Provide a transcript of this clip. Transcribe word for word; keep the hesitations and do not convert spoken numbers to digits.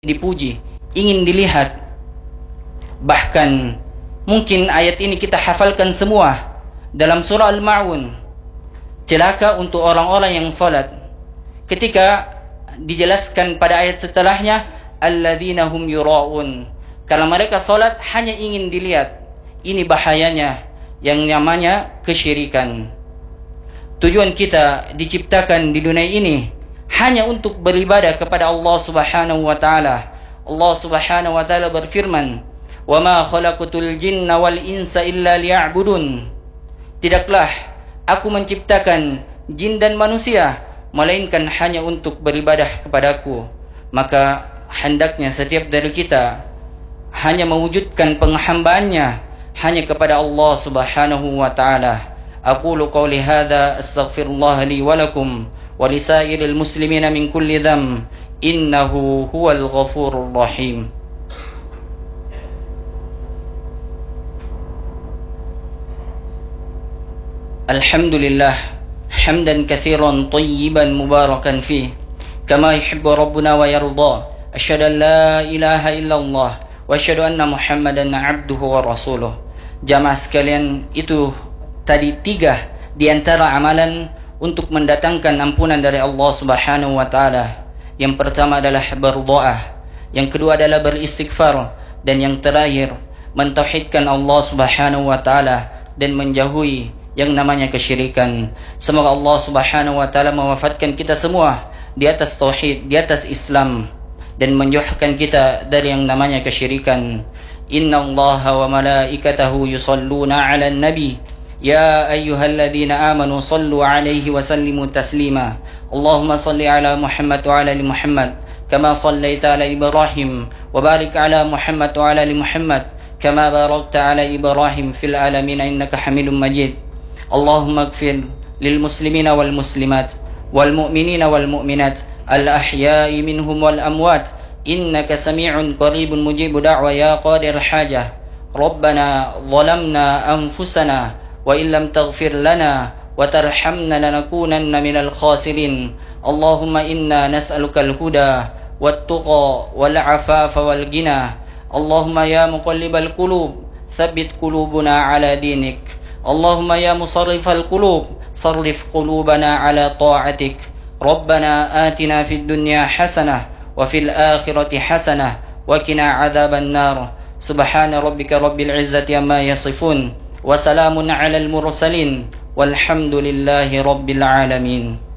dipuji, ingin dilihat. Bahkan mungkin ayat ini kita hafalkan semua dalam surah Al-Ma'un. Celaka untuk orang-orang yang salat. Ketika dijelaskan pada ayat setelahnya, alladzina hum yura'un, kalau mereka salat hanya ingin dilihat. Ini bahayanya yang namanya kesyirikan. Tujuan kita diciptakan di dunia ini hanya untuk beribadah kepada Allah Subhanahu wa taala. Allah Subhanahu wa taala berfirman, "Wa ma khalaqatul jinna wal insa illa liya'budun." Tidaklah aku menciptakan jin dan manusia melainkan hanya untuk beribadah kepadaku. Maka hendaknya setiap dari kita hanya mewujudkan penghambaannya hanya kepada Allah Subhanahu wa taala. Aqulu qawli hadza astaghfirullah li wa lakum wa lisairil muslimina min kulli dhanb innahu huwal ghafurur rahim. Alhamdulillah hamdan katsiran tayyiban mubarakan fih kama yuhibbu rabbuna wa yarda. Asyhadu an la ilaha illallah wa asyhadu anna Muhammadan abduhu wa rasuluh. Jamaah sekalian, itu tadi tiga di antara amalan untuk mendatangkan ampunan dari Allah Subhanahu wa taala. Yang pertama adalah berdoa, yang kedua adalah beristighfar, dan yang terakhir mentauhidkan Allah Subhanahu wa taala dan menjauhi yang namanya kesyirikan. Semoga Allah Subhanahu wa taala mewafatkan kita semua di atas tauhid, di atas Islam, dan menjauhkan kita dari yang namanya kesyirikan. Inna Allaha wa malaikatahu yusalluna 'alan nabi ya ayyuhalladzina amanu sallu 'alaihi wa sallimu taslima. Allahumma salli 'ala Muhammad wa 'ala ali Muhammad kama sallaita 'ala Ibrahim wa barik 'ala Muhammad wa 'ala ali Muhammad kama barakta 'ala Ibrahim fil alamin innaka Hamidum Majid. Allahumma ighfir lil muslimina wal muslimat wal mu'minina wal mu'minat al ahya'i minhum wal amwat innaka sami'un qaribun mujibu da'wa ya qadir hajah. Rabbana zalamna anfusana wa illam taghfir lana wa tarhamna lanakunanna minal khasirin. Allahumma inna nas'alukal huda wat tuqa wal afafa wal ghina. Allahumma ya muqallibal qulub tsabbit qulubana ala dinik. Allahumma ya musarrifal qulub sarrif qulubana ala ta'atik. Rabbana atina fid dunya hasanah wa fil akhirati hasanah wa qina adzaban nar. Subhana rabbika rabbil izzati amma yasifun wa salamun alal mursalin walhamdulillahi rabbil alamin.